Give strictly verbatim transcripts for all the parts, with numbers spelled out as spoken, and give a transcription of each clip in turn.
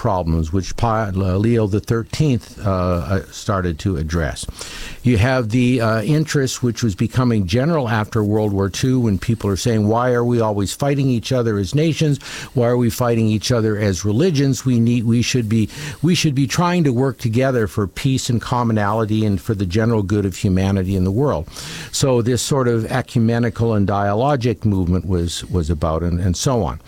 problems, which Leo the thirteenth uh, started to address. You have the uh, interest, which was becoming general after World War Two, when people are saying, why are we always fighting each other as nations? Why are we fighting each other as religions? We need, we should be, we should be trying to work together for peace and commonality and for the general good of humanity in the world. So this sort of ecumenical and dialogic movement was, was about, and, and so on.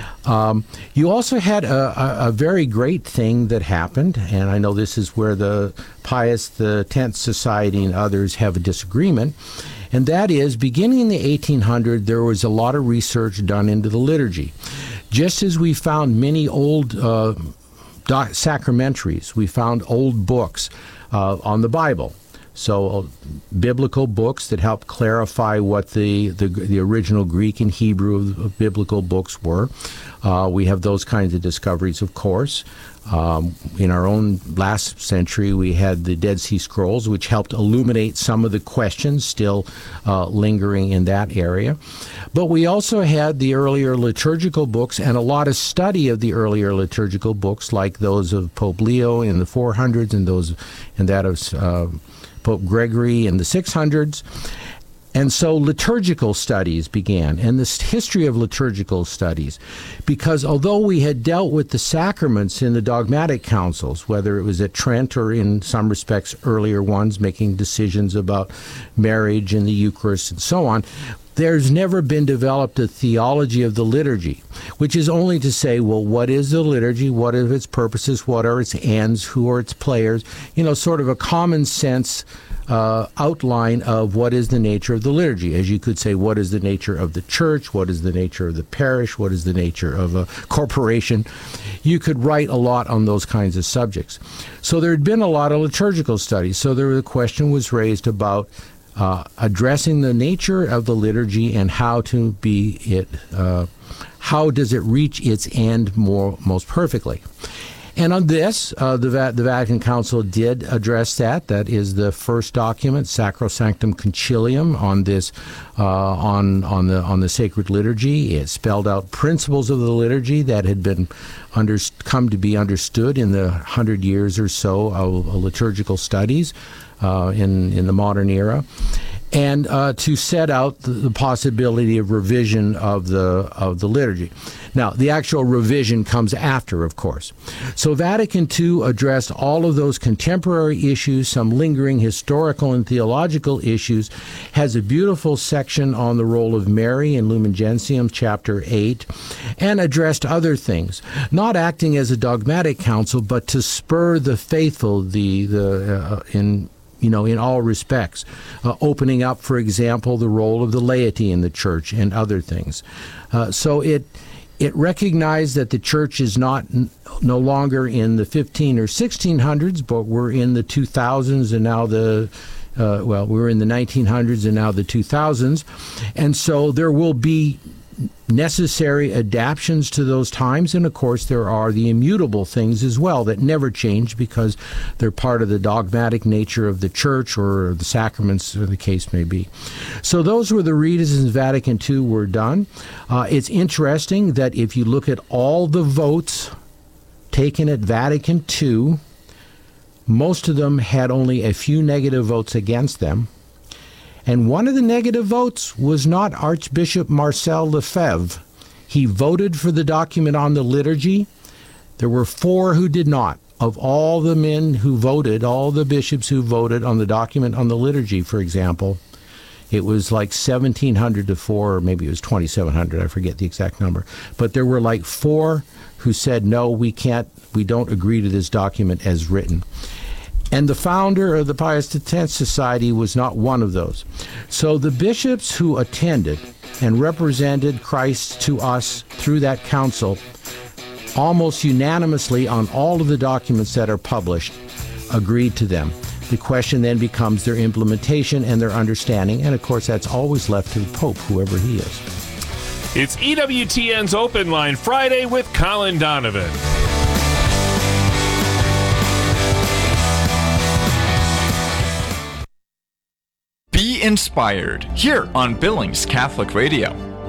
Um, you also had a, a, a very great thing that happened, and I know this is where the Pius the Tenth Society and others have a disagreement, and that is, beginning in the eighteen hundreds, there was a lot of research done into the liturgy. Just as we found many old uh, doc- sacramentaries, we found old books uh, on the Bible. So uh, biblical books that help clarify what the, the the original Greek and Hebrew of, of biblical books were. Uh, we have those kinds of discoveries, of course. Um, in our own last century, we had the Dead Sea Scrolls, which helped illuminate some of the questions still uh, lingering in that area. But we also had the earlier liturgical books and a lot of study of the earlier liturgical books, like those of Pope Leo in the four hundreds and those and that of uh, Pope Gregory in the six hundreds. And so liturgical studies began, and this history of liturgical studies, because although we had dealt with the sacraments in the dogmatic councils, whether it was at Trent or in some respects earlier ones, making decisions about marriage and the Eucharist and so on, there's never been developed a theology of the liturgy, which is only to say, well, what is the liturgy? What are its purposes? What are its ends? Who are its players? You know, sort of a common sense uh, outline of what is the nature of the liturgy. As you could say, what is the nature of the church? What is the nature of the parish? What is the nature of a corporation? You could write a lot on those kinds of subjects. So there had been a lot of liturgical studies. So there, the question was raised about Uh, addressing the nature of the liturgy and how to be it, uh, how does it reach its end more most perfectly. And on this, uh, the, Va- the Vatican Council did address that. That is the first document, Sacrosanctum Concilium, on this, uh, on on the on the sacred liturgy. It spelled out principles of the liturgy that had been under, come to be understood in the hundred years or so of, of liturgical studies. Uh, in, in the modern era, and uh, to set out the, the possibility of revision of the of the liturgy. Now, the actual revision comes after, of course. So Vatican Two addressed all of those contemporary issues, some lingering historical and theological issues, has a beautiful section on the role of Mary in Lumen Gentium, chapter eight, and addressed other things, not acting as a dogmatic council, but to spur the faithful, the the uh, in you know, in all respects, uh, opening up, for example, the role of the laity in the church and other things. Uh, so it it recognized that the church is not n- no longer in the fifteen or sixteen hundreds, but we're in the two thousands and now the uh, well, we're in the nineteen hundreds and now the two thousands, and so there will be necessary adaptations to those times, and of course there are the immutable things as well that never change because they're part of the dogmatic nature of the church or the sacraments, or the case may be. So those were the reasons Vatican Two were done. Uh, it's interesting that if you look at all the votes taken at Vatican Two, most of them had only a few negative votes against them. And one of the negative votes was not Archbishop Marcel Lefebvre. He voted for the document on the liturgy. There were four who did not. Of all the men who voted, all the bishops who voted on the document on the liturgy, for example, it was like seventeen hundred to four, or maybe it was twenty-seven hundred, I forget the exact number. But there were like four who said, no, we can't, we don't agree to this document as written. And the founder of the Pius the Tenth Society was not one of those. So the bishops who attended and represented Christ to us through that council, almost unanimously on all of the documents that are published, agreed to them. The question then becomes their implementation and their understanding, and of course that's always left to the Pope, whoever he is. It's E W T N's Open Line Friday with Colin Donovan. Be inspired here on Billings Catholic Radio.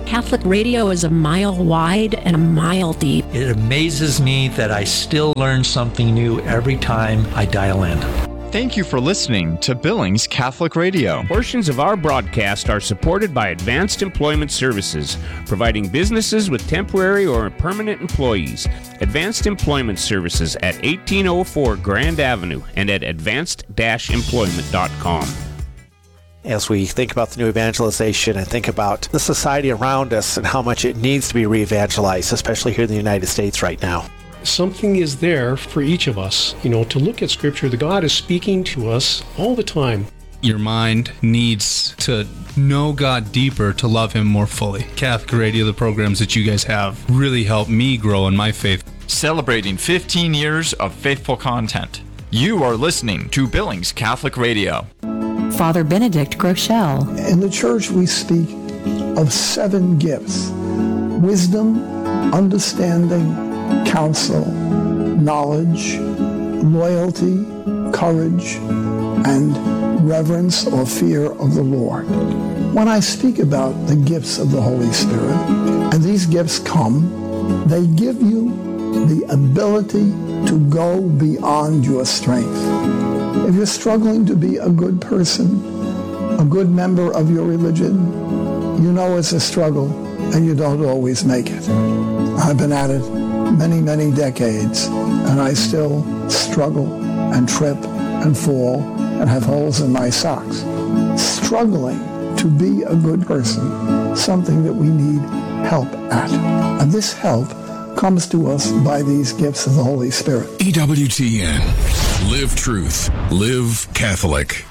Catholic radio is a mile wide and a mile deep. It amazes me that I still learn something new every time I dial in. Thank you for listening to Billings Catholic Radio. Portions of our broadcast are supported by Advanced Employment Services, providing businesses with temporary or permanent employees. Advanced Employment Services at eighteen oh four Grand Avenue and at advanced dash employment dot com. As we think about the new evangelization and think about the society around us and how much it needs to be re-evangelized, especially here in the United States right now. Something is there for each of us, you know, to look at Scripture. The God is speaking to us all the time. Your mind needs to know God deeper to love Him more fully. Catholic Radio, the programs that you guys have, really help me grow in my faith. Celebrating fifteen years of faithful content. You are listening to Billings Catholic Radio. Father Benedict Groeschel. In the church, we speak of seven gifts: wisdom, understanding, counsel, knowledge, loyalty, courage, and reverence or fear of the Lord. When I speak about the gifts of the Holy Spirit, and these gifts come, they give you the ability to go beyond your strength. If you're struggling to be a good person, a good member of your religion, you know it's a struggle and you don't always make it. I've been at it many, many decades, and I still struggle and trip and fall and have holes in my socks. Struggling to be a good person, something that we need help at. And this help comes to us by these gifts of the Holy Spirit. E W T N. Live truth. Live Catholic.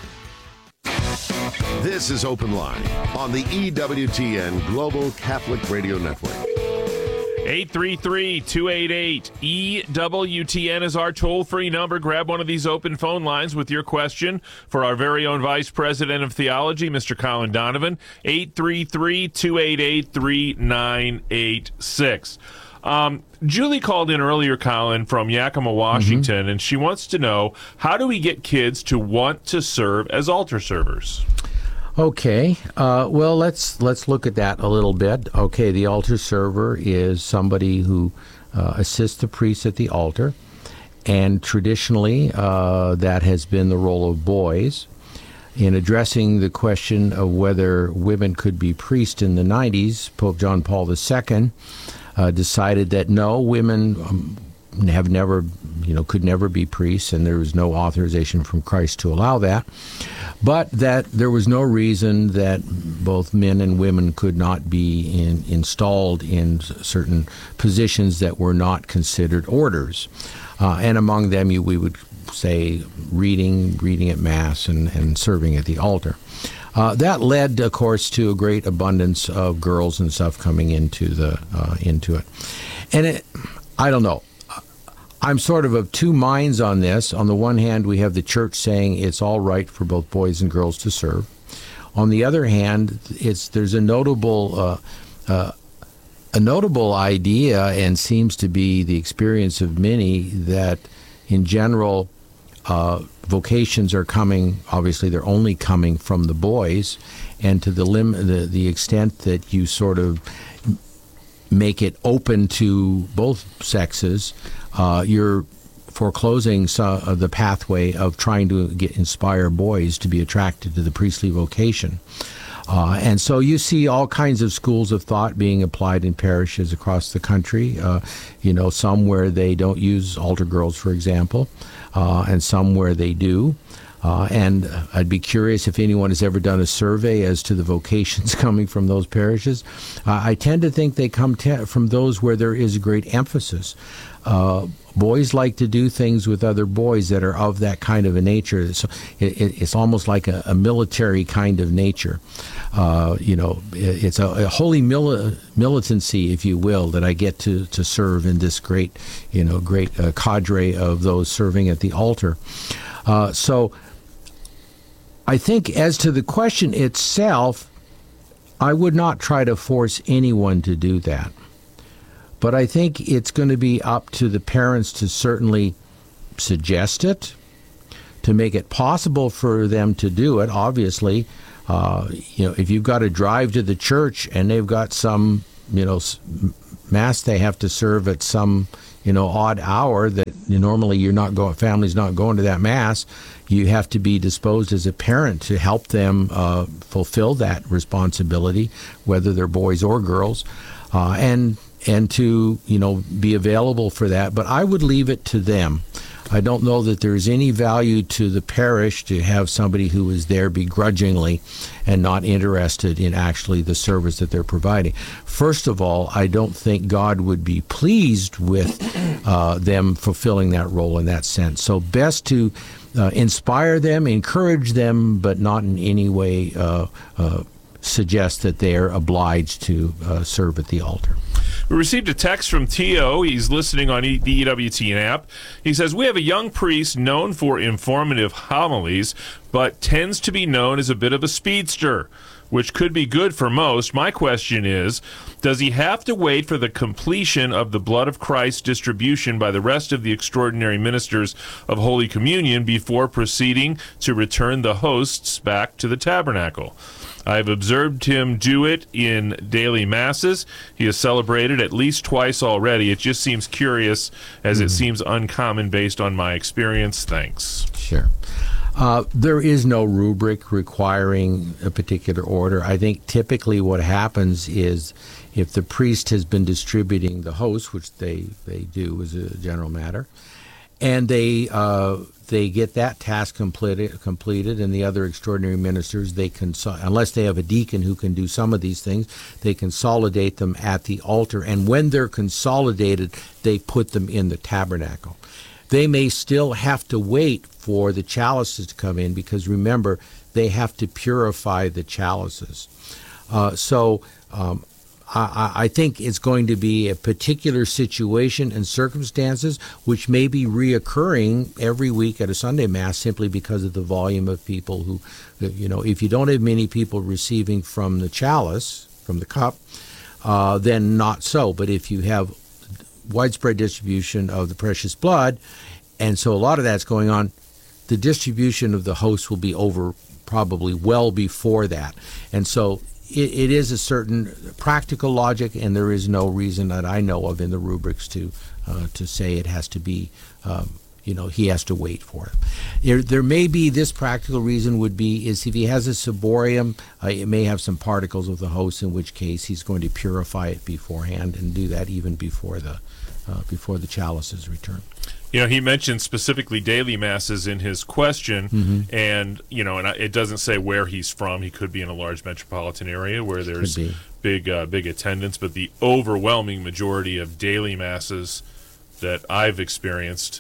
This is Open Line on the E W T N Global Catholic Radio Network. eight three three, two eight eight, E W T N is our toll-free number. Grab one of these open phone lines with your question for our very own Vice President of Theology, Mister Colin Donovan, eight three three, two eight eight, three nine eight six. Um, Julie called in earlier, Colin, from Yakima, Washington, mm-hmm. and she wants to know, how do we get kids to want to serve as altar servers? Okay, uh, well, let's let's look at that a little bit. Okay, the altar server is somebody who uh, assists the priest at the altar, and traditionally uh, that has been the role of boys. In addressing the question of whether women could be priests in the nineties, Pope John Paul the Second uh, decided that no, women um, have never, you know, could never be priests, and there was no authorization from Christ to allow that. But that there was no reason that both men and women could not be in, installed in certain positions that were not considered orders. Uh, and among them, you, we would say reading, reading at Mass, and, and serving at the altar. Uh, that led, of course, to a great abundance of girls and stuff coming into the uh, into it. And it, I don't know. I'm sort of of two minds on this. On the one hand, we have the church saying it's all right for both boys and girls to serve. On the other hand, it's there's a notable uh, uh, a notable idea, and seems to be the experience of many, that in general uh, vocations are coming. Obviously, they're only coming from the boys, and to the lim the, the extent that you sort of make it open to both sexes, uh, you're foreclosing some of the pathway of trying to get inspire boys to be attracted to the priestly vocation. Uh, and so you see all kinds of schools of thought being applied in parishes across the country. Uh, you know, some where they don't use altar girls, for example, uh, and some where they do. Uh, and I'd be curious if anyone has ever done a survey as to the vocations coming from those parishes. Uh, I tend to think they come te- from those where there is a great emphasis. Uh, boys like to do things with other boys that are of that kind of a nature. So it, it, it's almost like a, a military kind of nature. Uh, you know, it, it's a, a holy mili- militancy, if you will, that I get to, to serve in this great, you know, great uh, cadre of those serving at the altar. Uh, so I think as to the question itself, I would not try to force anyone to do that. But I think it's going to be up to the parents to certainly suggest it, to make it possible for them to do it. Obviously, Uh, you know, if you've got to drive to the church and they've got some, you know, mass they have to serve at some, you know, odd hour that you normally you're not going, family's not going to that mass, you have to be disposed as a parent to help them uh, fulfill that responsibility, whether they're boys or girls, uh, and and to, you know, be available for that. But I would leave it to them. I don't know that there's any value to the parish to have somebody who is there begrudgingly and not interested in actually the service that they're providing. First of all, I don't think God would be pleased with uh, them fulfilling that role in that sense. So best to uh, inspire them, encourage them, but not in any way uh, uh, suggest that they are obliged to uh, serve at the altar. We received a text from T O. He's listening on the E W T N app. He says, we have a young priest known for informative homilies, but tends to be known as a bit of a speedster, which could be good for most. My question is, does he have to wait for the completion of the blood of Christ distribution by the rest of the extraordinary ministers of Holy Communion before proceeding to return the hosts back to the tabernacle? I've observed him do it in daily masses. He has celebrated at least twice already. It just seems curious, as mm-hmm. it seems uncommon based on my experience. Thanks. Sure. Uh, there is no rubric requiring a particular order. I think typically what happens is if the priest has been distributing the host, which they, they do as a general matter, and they uh, they get that task completed, completed, and the other extraordinary ministers, they can, unless they have a deacon who can do some of these things, they consolidate them at the altar. And when they're consolidated, they put them in the tabernacle. They may still have to wait for the chalices to come in because, remember, they have to purify the chalices. Uh, so um, I, I think it's going to be a particular situation and circumstances which may be reoccurring every week at a Sunday Mass simply because of the volume of people who, you know, if you don't have many people receiving from the chalice, from the cup, uh, then not so. But if you have widespread distribution of the precious blood, and so a lot of that's going on, the distribution of the host will be over probably well before that. And so it, it is a certain practical logic, and there is no reason that I know of in the rubrics to uh, to say it has to be, um, you know, he has to wait for it. There, there may be, this practical reason would be, is if he has a ciborium, uh, it may have some particles of the host, in which case he's going to purify it beforehand and do that even before the uh, before the chalice is returned. You know, he mentioned specifically daily masses in his question, mm-hmm. and, you know, and it doesn't say where he's from. He could be in a large metropolitan area where there's big uh, big attendance, but the overwhelming majority of daily masses that I've experienced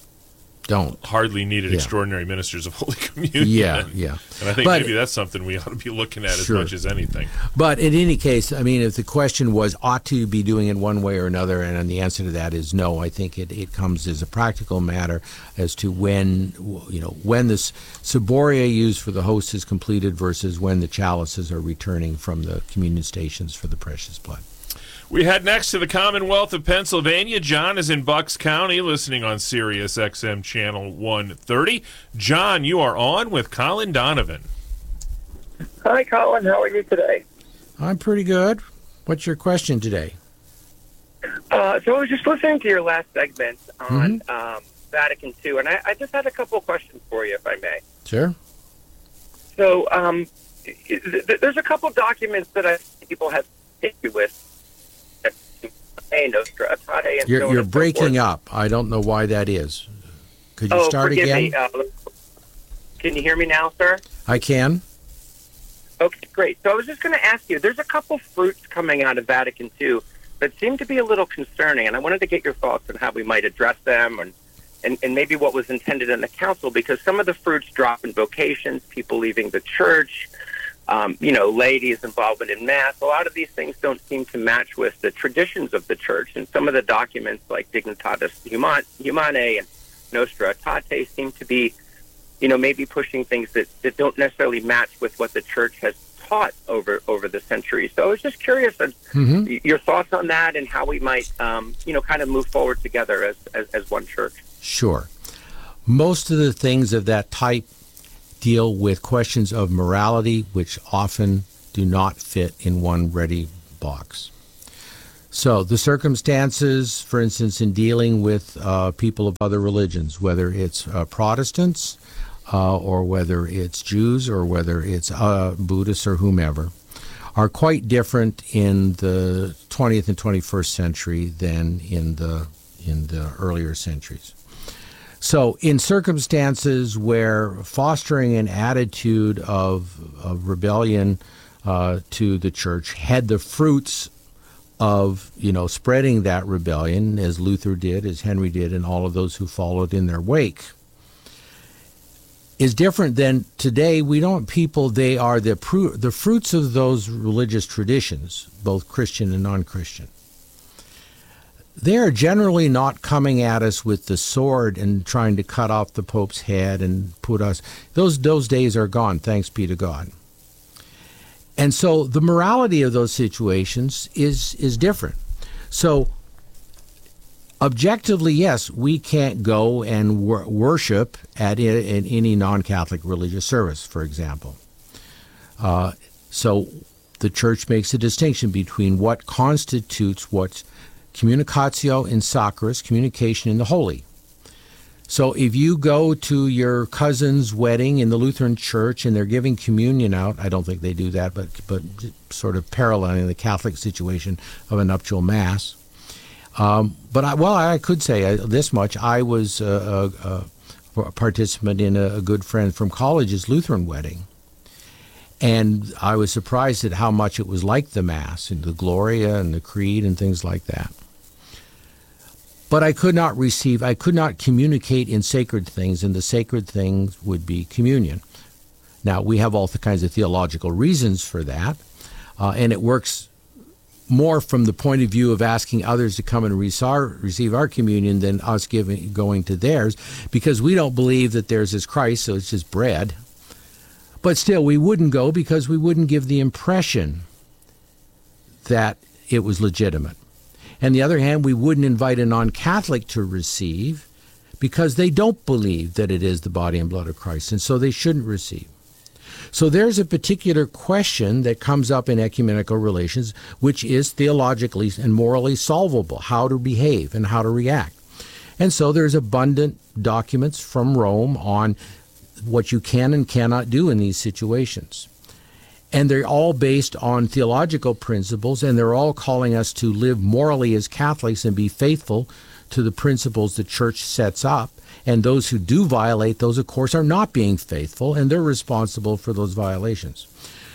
don't hardly needed yeah. extraordinary ministers of Holy Communion. Yeah, yeah. And I think but, maybe that's something we ought to be looking at sure. as much as anything. But in any case, I mean, if the question was, ought to be doing it one way or another, and the answer to that is no, I think it, it comes as a practical matter as to when, you know, when this ciboria used for the host is completed versus when the chalices are returning from the communion stations for the precious blood. We head next to the Commonwealth of Pennsylvania. John is in Bucks County, listening on Sirius X M Channel one thirty. John, you are on with Colin Donovan. Hi, Colin. How are you today? I'm pretty good. What's your question today? Uh, so I was just listening to your last segment on mm-hmm. um, Vatican two, and I, I just had a couple of questions for you, if I may. Sure. So um, th- there's a couple documents that I think people have issue with. Nostra Aetate and You're, so you're and so breaking forth. up. I don't know why that is. Could you oh, start forgive again? Me. Uh, can you hear me now, sir? I can. Okay, great. So I was just going to ask you, there's a couple fruits coming out of Vatican two that seem to be a little concerning, and I wanted to get your thoughts on how we might address them and, and, and maybe what was intended in the council, because some of the fruits drop in vocations, people leaving the church, Um, you know, ladies' involvement in Mass. A lot of these things don't seem to match with the traditions of the Church. And some of the documents like Dignitatis Humanae and Nostra Aetate seem to be, you know, maybe pushing things that, that don't necessarily match with what the Church has taught over, over the centuries. So I was just curious on mm-hmm. your thoughts on that and how we might, um, you know, kind of move forward together as, as, as one church. Sure. Most of the things of that type deal with questions of morality, which often do not fit in one ready box. So the circumstances, for instance, in dealing with uh, people of other religions, whether it's uh, Protestants uh, or whether it's Jews or whether it's uh, Buddhists or whomever, are quite different in the twentieth and twenty-first century than in the in the earlier centuries. So in circumstances where fostering an attitude of, of rebellion uh, to the church had the fruits of, you know, spreading that rebellion, as Luther did, as Henry did, and all of those who followed in their wake, is different than today. We don't people, they are the, pru- the fruits of those religious traditions, both Christian and non-Christian. They are generally not coming at us with the sword and trying to cut off the Pope's head and put us, those, those days are gone, thanks be to God. And so the morality of those situations is is different. So objectively, yes, we can't go and wor- worship at in, in any non-Catholic religious service, for example. Uh, so the church makes a distinction between what constitutes what's communicatio in sacris, communication in the holy. So if you go to your cousin's wedding in the Lutheran church and they're giving communion out, I don't think they do that, but but sort of paralleling the Catholic situation of a nuptial mass. Um, but, I, well, I could say this much. I was a, a, a participant in a, a good friend from college's Lutheran wedding. And I was surprised at how much it was like the Mass, and the Gloria and the Creed and things like that. But I could not receive, I could not communicate in sacred things, and the sacred things would be communion. Now, we have all the kinds of theological reasons for that, uh, and it works more from the point of view of asking others to come and receive our communion than us giving going to theirs, because we don't believe that theirs is Christ, so it's just bread. But still, we wouldn't go because we wouldn't give the impression that it was legitimate. On the other hand, we wouldn't invite a non-Catholic to receive because they don't believe that it is the body and blood of Christ, and so they shouldn't receive. So there's a particular question that comes up in ecumenical relations, which is theologically and morally solvable, how to behave and how to react. And so there's abundant documents from Rome on what you can and cannot do in these situations. And they're all based on theological principles, and they're all calling us to live morally as Catholics and be faithful to the principles the Church sets up. And those who do violate those, of course, are not being faithful, and they're responsible for those violations.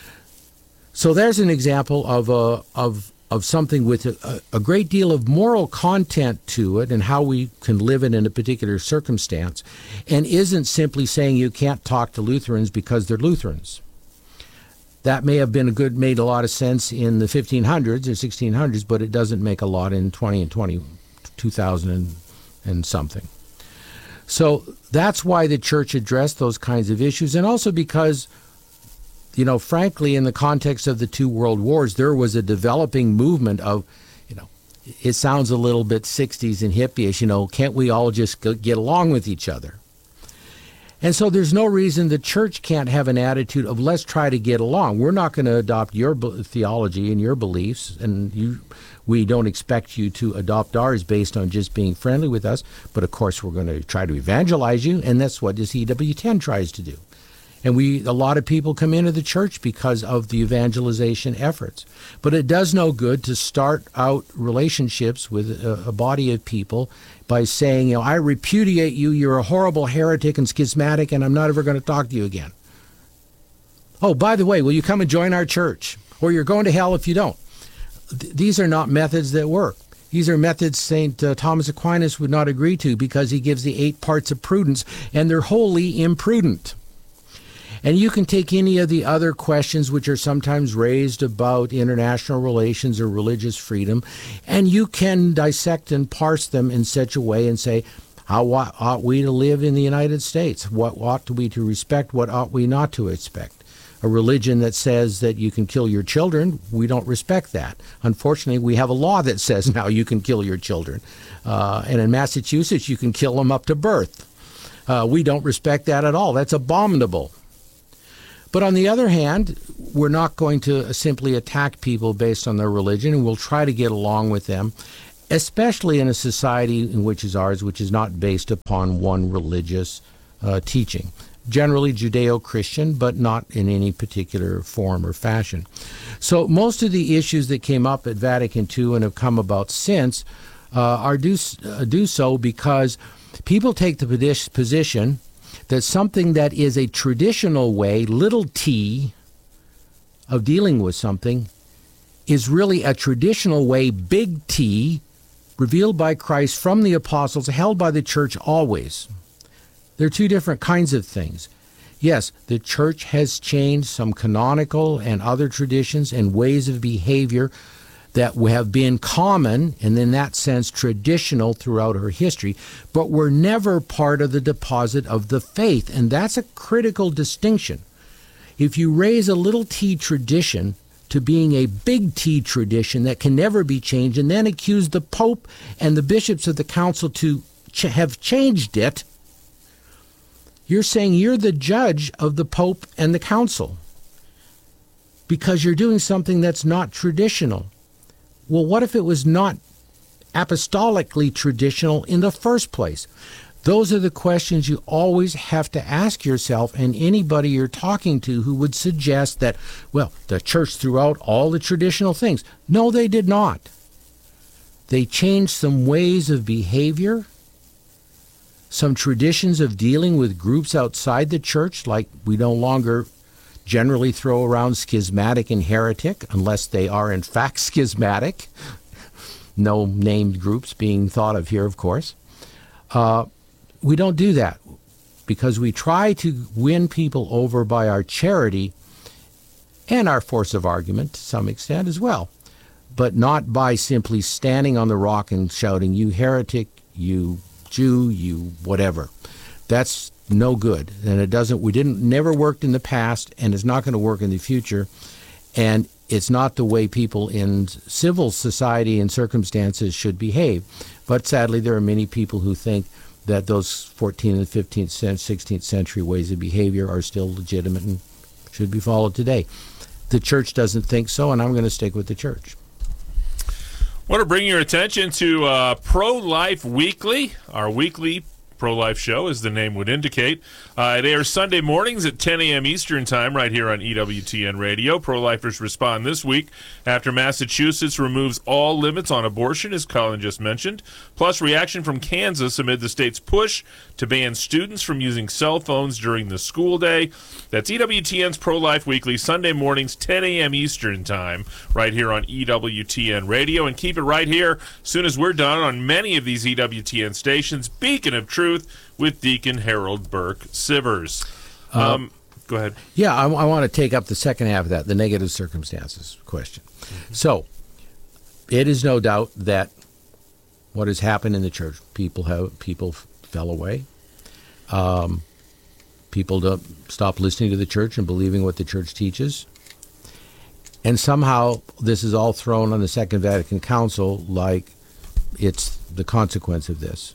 So there's an example of a, of of something with a, a great deal of moral content to it and how we can live it in a particular circumstance, and isn't simply saying you can't talk to Lutherans because they're Lutherans. That may have been a good, made a lot of sense in the fifteen hundreds or sixteen hundreds, but it doesn't make a lot in twenty and twenty, two thousand and, and something. So that's why the church addressed those kinds of issues, and also because, you know, frankly, in the context of the two world wars, there was a developing movement of, you know, it sounds a little bit sixties and hippie-ish, you know, can't we all just get along with each other? And so there's no reason the church can't have an attitude of let's try to get along. We're not going to adopt your theology and your beliefs, and you, we don't expect you to adopt ours based on just being friendly with us. But of course, we're going to try to evangelize you, and that's what this E W ten tries to do. And we, a lot of people come into the church because of the evangelization efforts. But it does no good to start out relationships with a, a body of people by saying, you know, I repudiate you, you're a horrible heretic and schismatic, and I'm not ever going to talk to you again. Oh, by the way, will you come and join our church? Or you're going to hell if you don't. Th- these are not methods that work. These are methods Saint Uh, Thomas Aquinas would not agree to because he gives the eight parts of prudence, and they're wholly imprudent. And you can take any of the other questions which are sometimes raised about international relations or religious freedom, and you can dissect and parse them in such a way and say, how ought we to live in the United States? What ought we to respect? What ought we not to expect? A religion that says that you can kill your children, we don't respect that. Unfortunately, we have a law that says now you can kill your children. Uh, and in Massachusetts, you can kill them up to birth. Uh, we don't respect that at all. That's abominable. But on the other hand, we're not going to simply attack people based on their religion, and we'll try to get along with them, especially in a society in which is ours, which is not based upon one religious uh, teaching. Generally Judeo-Christian, but not in any particular form or fashion. So most of the issues that came up at Vatican Two and have come about since uh, are do, uh, do so because people take the position that something that is a traditional way, little t, of dealing with something is really a traditional way, big T, revealed by Christ from the apostles, held by the church always. They're two different kinds of things. Yes, the church has changed some canonical and other traditions and ways of behavior that have been common and in that sense traditional throughout her history, but were never part of the deposit of the faith, and that's a critical distinction. If you raise a little t tradition to being a big T tradition that can never be changed and then accuse the Pope and the bishops of the council to ch- have changed it, you're saying you're the judge of the Pope and the council because you're doing something that's not traditional. Well, what if it was not apostolically traditional in the first place? Those are the questions you always have to ask yourself and anybody you're talking to who would suggest that, well, the church threw out all the traditional things. No, they did not. They changed some ways of behavior, some traditions of dealing with groups outside the church, like we no longer generally throw around schismatic and heretic unless they are in fact schismatic. No named groups being thought of here, of course. Uh, we don't do that because we try to win people over by our charity and our force of argument to some extent as well, but not by simply standing on the rock and shouting, you heretic, you Jew, you whatever. That's no good, and it doesn't. We didn't never worked in the past, and it's not going to work in the future. And it's not the way people in civil society and circumstances should behave. But sadly, there are many people who think that those fourteenth and fifteenth, sixteenth century ways of behavior are still legitimate and should be followed today. The church doesn't think so, and I'm going to stick with the church. I want to bring your attention to uh, Pro-Life Weekly, our weekly pro-life show, as the name would indicate. Uh, it airs Sunday mornings at ten a.m. Eastern Time right here on E W T N Radio. Pro-lifers respond this week after Massachusetts removes all limits on abortion, as Colin just mentioned, plus reaction from Kansas amid the state's push to ban students from using cell phones during the school day. That's E W T N's Pro-Life Weekly, Sunday mornings, ten a.m. Eastern Time, right here on E W T N Radio. And keep it right here as soon as we're done on many of these E W T N stations. Beacon of Truth with Deacon Harold Burke Sivers. Um, uh, go ahead. Yeah, I, I want to take up the second half of that, the negative circumstances question. Mm-hmm. So, it is no doubt that what has happened in the church, people have people fell away. Um, people don't stop listening to the church and believing what the church teaches. And somehow this is all thrown on the Second Vatican Council like it's the consequence of this.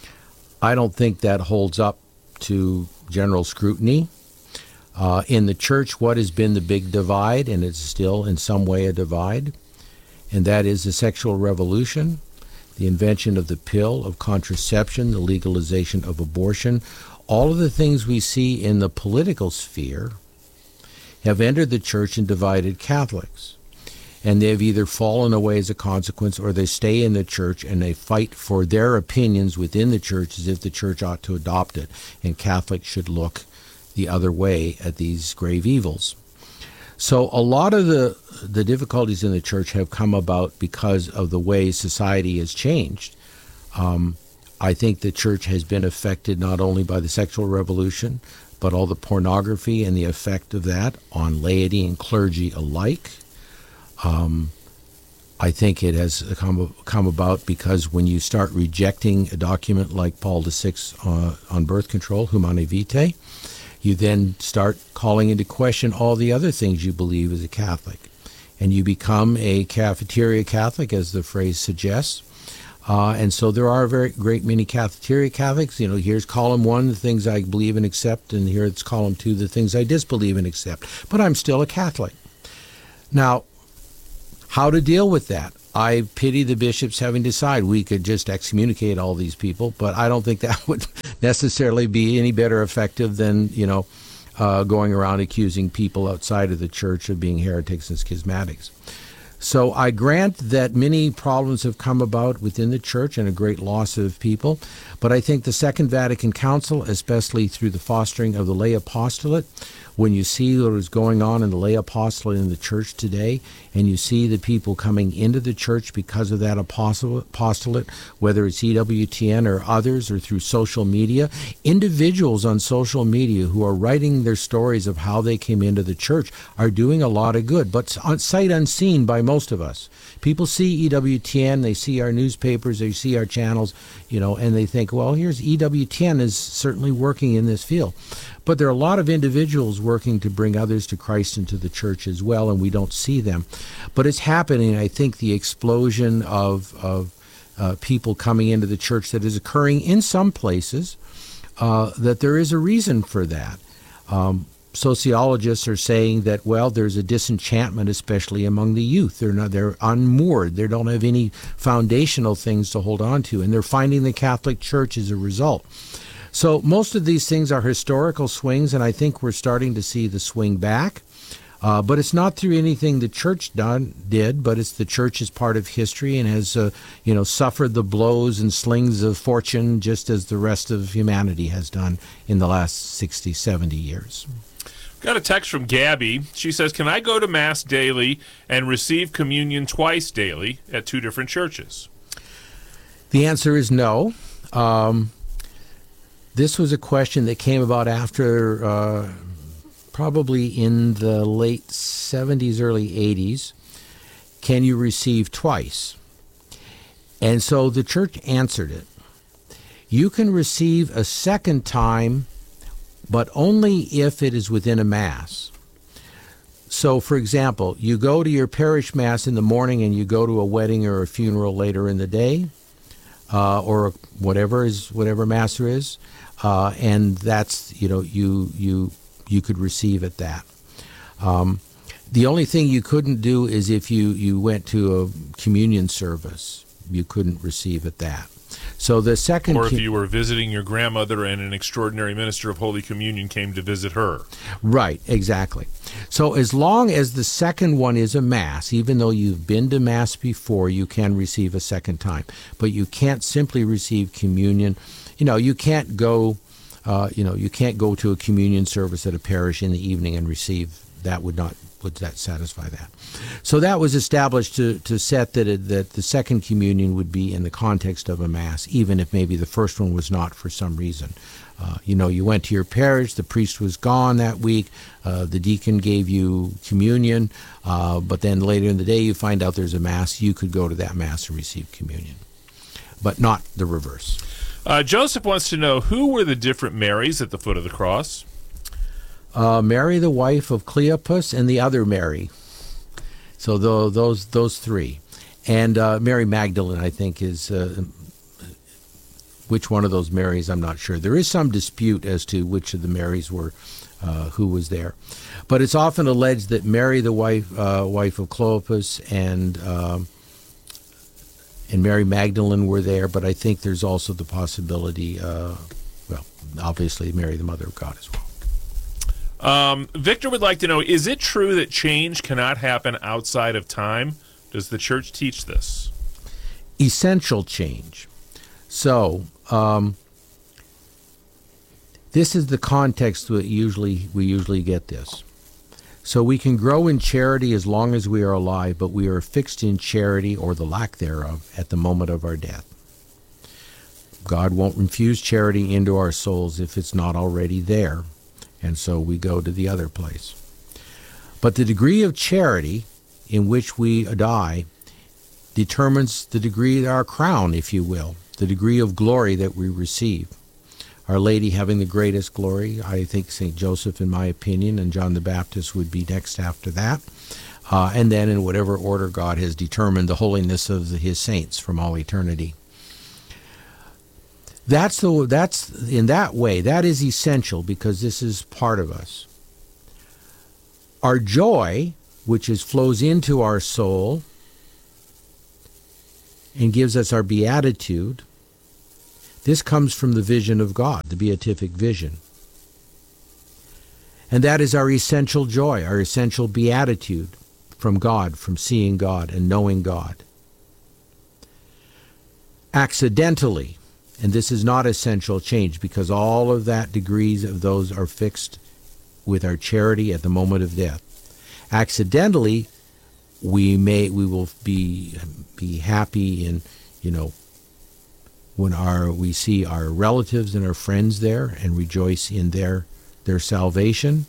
I don't think that holds up to general scrutiny. Uh, in the church, what has been the big divide, and it's still in some way a divide, and that is the sexual revolution, the invention of the pill, of contraception, the legalization of abortion. All of the things we see in the political sphere have entered the church and divided Catholics. And they've either fallen away as a consequence or they stay in the church and they fight for their opinions within the church as if the church ought to adopt it. And Catholics should look the other way at these grave evils. So a lot of the, the difficulties in the church have come about because of the way society has changed. Um, I think the church has been affected not only by the sexual revolution, but all the pornography and the effect of that on laity and clergy alike. Um, I think it has come, come about because when you start rejecting a document like Paul the Sixth uh, on birth control, Humanae Vitae, you then start calling into question all the other things you believe as a Catholic. And you become a cafeteria Catholic, as the phrase suggests. Uh, and so there are a very great many Catholic Catholics. You know, here's column one, the things I believe and accept, and here it's column two, the things I disbelieve and accept. But I'm still a Catholic. Now, how to deal with that? I pity the bishops having to decide. We could just excommunicate all these people, but I don't think that would necessarily be any better effective than, you know, uh, going around accusing people outside of the church of being heretics and schismatics. So I grant that many problems have come about within the church and a great loss of people, but I think the Second Vatican Council, especially through the fostering of the lay apostolate, when you see what is going on in the lay apostolate in the church today, and you see the people coming into the church because of that apostolate, whether it's E W T N or others or through social media, individuals on social media who are writing their stories of how they came into the church are doing a lot of good, but on sight unseen by most of us. People see E W T N, they see our newspapers, they see our channels, you know, and they think, well, here's E W T N is certainly working in this field. But there are a lot of individuals working to bring others to Christ and to the church as well, and we don't see them. But it's happening. I think the explosion of, of uh, people coming into the church that is occurring in some places, uh, that there is a reason for that. Um, sociologists are saying that, well, there's a disenchantment, especially among the youth. They're not, they're unmoored. They don't have any foundational things to hold on to, and they're finding the Catholic Church as a result. So most of these things are historical swings, and I think we're starting to see the swing back. Uh, but it's not through anything the church done did, but it's the church is part of history and has, uh, you know, suffered the blows and slings of fortune just as the rest of humanity has done in the last sixty, seventy years. Got a text from Gabby. She says, can I go to Mass daily and receive communion twice daily at two different churches? The answer is no. Um, this was a question that came about after uh, probably in the late seventies, early eighties. Can you receive twice? And so the church answered it. You can receive a second time, but only if it is within a Mass. So, for example, you go to your parish Mass in the morning and you go to a wedding or a funeral later in the day, uh, or whatever is whatever Mass there is, uh, and that's, you know, you you you could receive at that. Um, the only thing you couldn't do is if you, you went to a communion service, you couldn't receive at that. So the second, or if you were visiting your grandmother and an extraordinary minister of Holy Communion came to visit her. Right, exactly. So as long as the second one is a Mass, even though you've been to Mass before, you can receive a second time. But you can't simply receive communion. You know, you can't go, uh, you know, you can't go to a communion service at a parish in the evening and receive. That would not would that satisfy that. So that was established to, to set that it, that the second communion would be in the context of a Mass, even if maybe the first one was not for some reason. Uh, you know, you went to your parish, the priest was gone that week, uh, the deacon gave you communion, uh, but then later in the day you find out there's a Mass, you could go to that Mass and receive communion, but not the reverse. Uh, Joseph wants to know, who were the different Marys at the foot of the cross? Uh, Mary, the wife of Cleopas, and the other Mary. So the, those those three. And uh, Mary Magdalene, I think, is... Uh, which one of those Marys, I'm not sure. There is some dispute as to which of the Marys were, uh, who was there. But it's often alleged that Mary, the wife uh, wife of Cleopas, and, uh, and Mary Magdalene were there, but I think there's also the possibility, uh, well, obviously Mary, the Mother of God as well. Um, Victor would like to know, is it true that change cannot happen outside of time? Does the church teach this? Essential change. So, um, this is the context that usually we usually get this. So we can grow in charity as long as we are alive, but we are fixed in charity, or the lack thereof, at the moment of our death. God won't infuse charity into our souls if it's not already there. And so we go to the other place. But the degree of charity in which we die determines the degree of our crown, if you will, the degree of glory that we receive. Our Lady having the greatest glory, I think Saint Joseph, in my opinion, and John the Baptist would be next after that. Uh, and then in whatever order God has determined the holiness of the, his saints from all eternity. That's the that's in that way, that is essential because this is part of us. Our joy, which is flows into our soul and gives us our beatitude, this comes from the vision of God, the beatific vision. And that is our essential joy, our essential beatitude from God, from seeing God and knowing God. Accidentally, and this is not essential change because all of that degrees of those are fixed with our charity at the moment of death. Accidentally, we may we will be be happy in, you know, when our we see our relatives and our friends there and rejoice in their their salvation.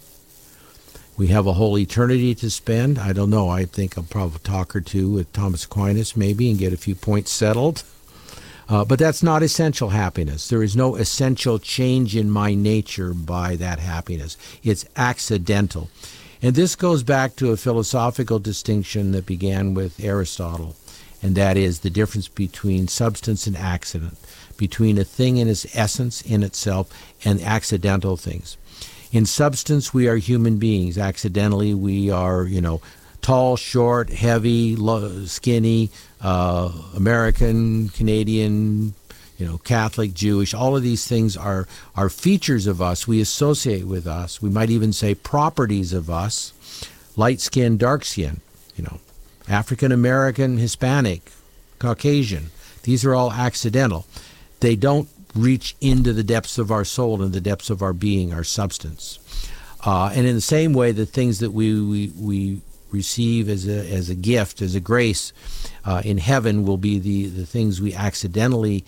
We have a whole eternity to spend. I don't know. I think I'll probably talk or two with Thomas Aquinas maybe and get a few points settled. Uh, but that's not essential happiness. There is no essential change in my nature by that happiness. It's accidental. And this goes back to a philosophical distinction that began with Aristotle, and that is the difference between substance and accident, between a thing in its essence, in itself, and accidental things. In substance, we are human beings. Accidentally, we are, you know, tall, short, heavy, low, skinny, uh, American, Canadian, you know, Catholic, Jewish. All of these things are, are features of us. We associate with us. We might even say properties of us. Light skin, dark skin, you know, African American, Hispanic, Caucasian. These are all accidental. They don't reach into the depths of our soul and the depths of our being, our substance. Uh, and in the same way, the things that we we, we receive as a as a gift, as a grace uh, in heaven will be the, the things we accidentally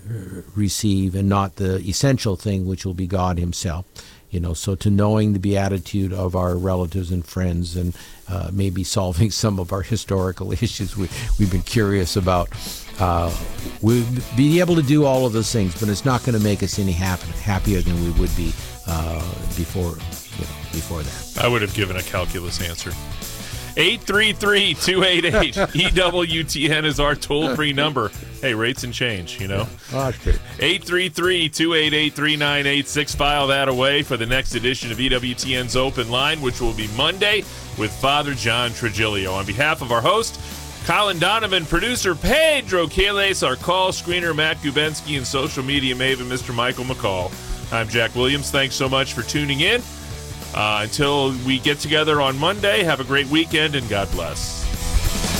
receive and not the essential thing, which will be God himself. You know, so to knowing the beatitude of our relatives and friends and uh, maybe solving some of our historical issues we, we've been curious about. Uh, we'll be able to do all of those things, but it's not going to make us any happy, happier than we would be uh, before, you know, before that. I would have given a calculus answer. eight three three, two eight eight, E W T N is our toll-free number. Hey, rates and change, you know. Oh, that's great. eight three three, two eight eight, three nine eight six. File that away for the next edition of E W T N's Open Line, which will be Monday with Father John Trigilio. On behalf of our host, Colin Donovan, producer Pedro Calles, our call screener Matt Gubensky, and social media maven Mister Michael McCall. I'm Jack Williams. Thanks so much for tuning in. Uh, until we get together on Monday, have a great weekend and God bless.